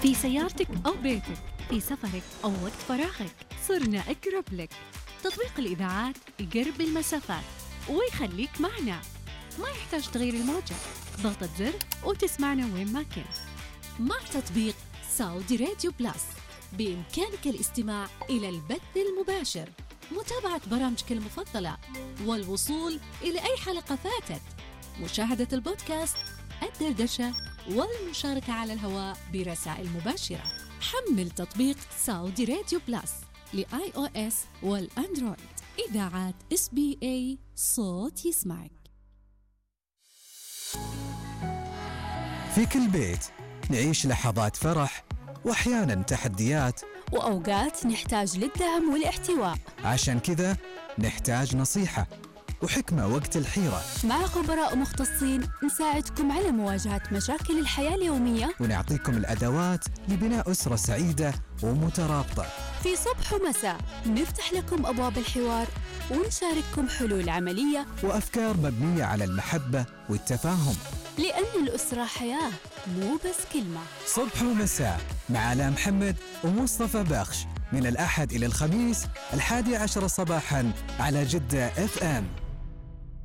في سيارتك أو بيتك، في سفرك أو وقت فراغك، صرنا أقرب لك. تطبيق الإذاعات يقرب المسافات ويخليك معنا، ما يحتاج تغيير الموجة، ضغطة زر وتسمعنا وين ما كنت. مع تطبيق سعودي راديو بلس بإمكانك الاستماع إلى البث المباشر، متابعة برامجك المفضلة، والوصول إلى أي حلقة فاتت، مشاهدة البودكاست، الدردشة، والمشاركة على الهواء برسائل مباشرة. حمل تطبيق سعودي راديو بلس لآي أو إس والأندرويد. إذاعات SBA، صوت يسمعك. في كل بيت نعيش لحظات فرح وأحياناً تحديات، وأوقات نحتاج للدعم والاحتواء. عشان كذا نحتاج نصيحة وحكمة وقت الحيرة. مع خبراء مختصين نساعدكم على مواجهة مشاكل الحياة اليومية، ونعطيكم الأدوات لبناء أسرة سعيدة ومترابطة. في صبح ومساء نفتح لكم أبواب الحوار ونشارككم حلول عملية وأفكار مبنية على المحبة والتفاهم، لأن الأسرة حياة مو بس كلمة. صبح ومساء مع علاء محمد ومصطفى بخش، من الأحد إلى الخميس 11 صباحاً على جدة FM.